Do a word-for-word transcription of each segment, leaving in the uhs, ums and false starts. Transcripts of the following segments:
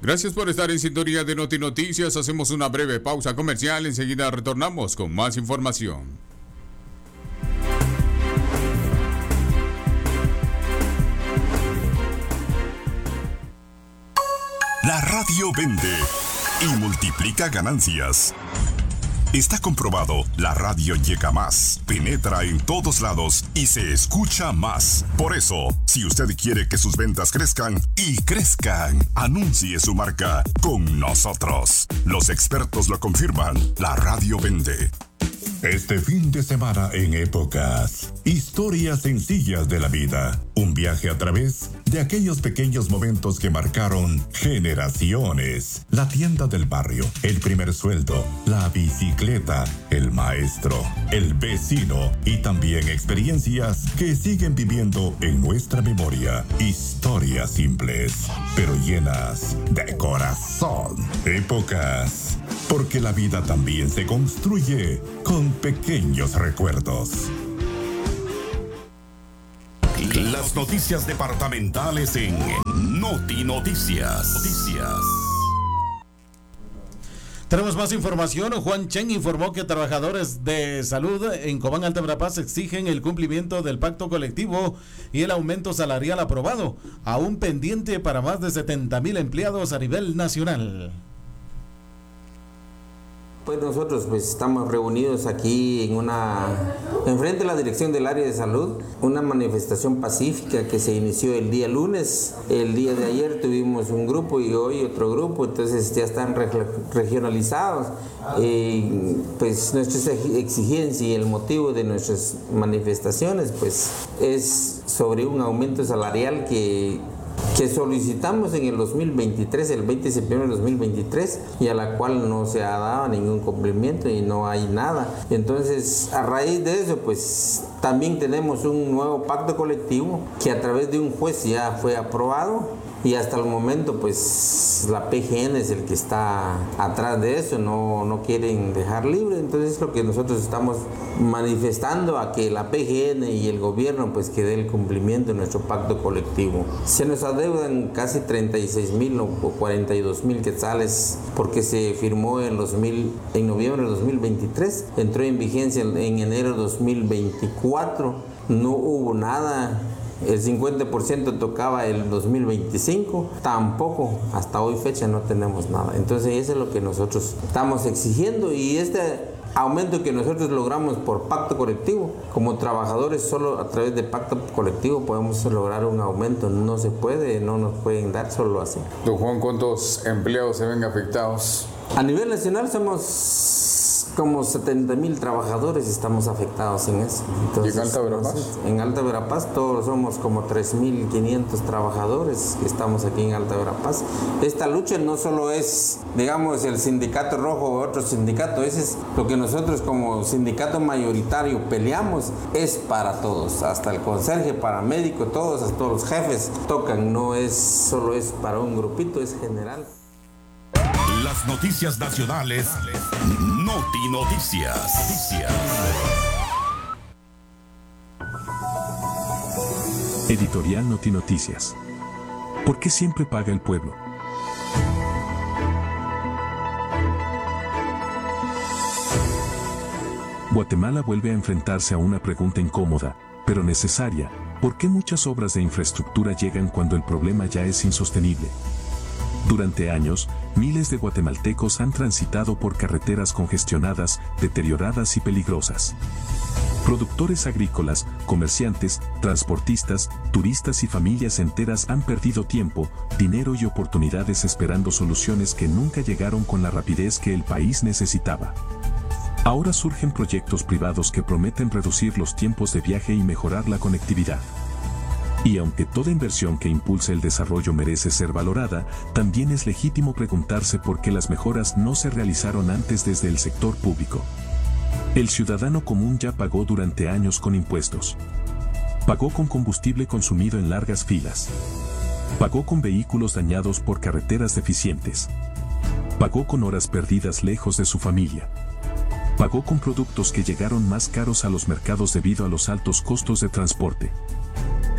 Gracias por estar en sintonía de Noti Noticias. Hacemos una breve pausa comercial. Enseguida retornamos con más información. La radio vende y multiplica ganancias. Está comprobado, la radio llega más, penetra en todos lados y se escucha más. Por eso, si usted quiere que sus ventas crezcan y crezcan, anuncie su marca con nosotros. Los expertos lo confirman, la radio vende. Este fin de semana en Épocas, historias sencillas de la vida. Un viaje a través de aquellos pequeños momentos que marcaron generaciones. La tienda del barrio, el primer sueldo, la bicicleta, el maestro, el vecino y también experiencias que siguen viviendo en nuestra memoria. Historias simples, pero llenas de corazón. Épocas, porque la vida también se construye con pequeños recuerdos. Las noticias departamentales en Noti Noticias. Noticias. Tenemos más información. Juan Chen informó que trabajadores de salud en Cobán Alta Verapaz exigen el cumplimiento del pacto colectivo y el aumento salarial aprobado, aún pendiente para más de setenta mil empleados a nivel nacional. Pues nosotros pues estamos reunidos aquí en una, enfrente de la dirección del área de salud, una manifestación pacífica que se inició el día lunes. El día de ayer tuvimos un grupo y hoy otro grupo, entonces ya están reg- regionalizados. Eh, pues nuestra exigencia y el motivo de nuestras manifestaciones pues es sobre un aumento salarial que que solicitamos en el dos mil veintitrés, el veinte de septiembre de dos mil veintitrés, y a la cual no se ha dado ningún cumplimiento y no hay nada. Entonces, a raíz de eso, pues también tenemos un nuevo pacto colectivo que a través de un juez ya fue aprobado. Y hasta el momento, pues, la P G N es el que está atrás de eso, no, no quieren dejar libre. Entonces, es lo que nosotros estamos manifestando, a que la P G N y el gobierno, pues, que dé el cumplimiento de nuestro pacto colectivo. Se nos adeudan casi treinta y seis mil o cuarenta y dos mil quetzales, porque se firmó en, dos mil, en noviembre de dos mil veintitrés, entró en vigencia en, en enero de dos mil veinticuatro, no hubo nada. El cincuenta por ciento tocaba el dos mil veinticinco, tampoco, hasta hoy fecha no tenemos nada. Entonces eso es lo que nosotros estamos exigiendo, y este aumento que nosotros logramos por pacto colectivo, como trabajadores solo a través de pacto colectivo podemos lograr un aumento, no se puede, no nos pueden dar solo así. Don Juan, ¿cuántos empleados se ven afectados? A nivel nacional somos como setenta mil trabajadores, estamos afectados en eso. Entonces, ¿y en Alta Verapaz? En Alta Verapaz todos somos como tres mil quinientos trabajadores que estamos aquí en Alta Verapaz. Esta lucha no solo es, digamos, el sindicato rojo o otro sindicato, ese es lo que nosotros como sindicato mayoritario peleamos, es para todos, hasta el conserje, paramédico, todos, hasta todos los jefes tocan, no es solo es para un grupito, es general. Las noticias nacionales, Noti Noticias. Noticias. Editorial Noti Noticias. ¿Por qué siempre paga el pueblo? Guatemala vuelve a enfrentarse a una pregunta incómoda, pero necesaria. ¿Por qué muchas obras de infraestructura llegan cuando el problema ya es insostenible? Durante años, miles de guatemaltecos han transitado por carreteras congestionadas, deterioradas y peligrosas. Productores agrícolas, comerciantes, transportistas, turistas y familias enteras han perdido tiempo, dinero y oportunidades esperando soluciones que nunca llegaron con la rapidez que el país necesitaba. Ahora surgen proyectos privados que prometen reducir los tiempos de viaje y mejorar la conectividad. Y aunque toda inversión que impulse el desarrollo merece ser valorada, también es legítimo preguntarse por qué las mejoras no se realizaron antes desde el sector público. El ciudadano común ya pagó durante años con impuestos. Pagó con combustible consumido en largas filas. Pagó con vehículos dañados por carreteras deficientes. Pagó con horas perdidas lejos de su familia. Pagó con productos que llegaron más caros a los mercados debido a los altos costos de transporte.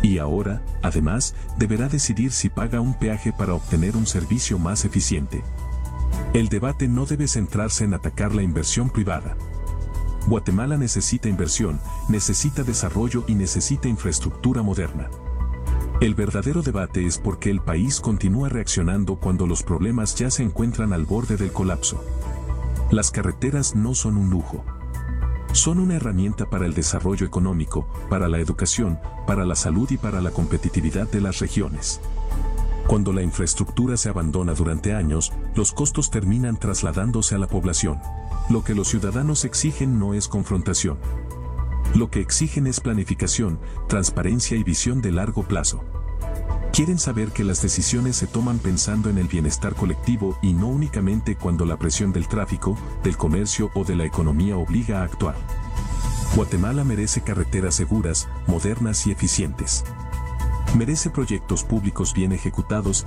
Y ahora, además, deberá decidir si paga un peaje para obtener un servicio más eficiente. El debate no debe centrarse en atacar la inversión privada. Guatemala necesita inversión, necesita desarrollo y necesita infraestructura moderna. El verdadero debate es por qué el país continúa reaccionando cuando los problemas ya se encuentran al borde del colapso. Las carreteras no son un lujo. Son una herramienta para el desarrollo económico, para la educación, para la salud y para la competitividad de las regiones. Cuando la infraestructura se abandona durante años, los costos terminan trasladándose a la población. Lo que los ciudadanos exigen no es confrontación. Lo que exigen es planificación, transparencia y visión de largo plazo. Quieren saber que las decisiones se toman pensando en el bienestar colectivo y no únicamente cuando la presión del tráfico, del comercio o de la economía obliga a actuar. Guatemala merece carreteras seguras, modernas y eficientes. Merece proyectos públicos bien ejecutados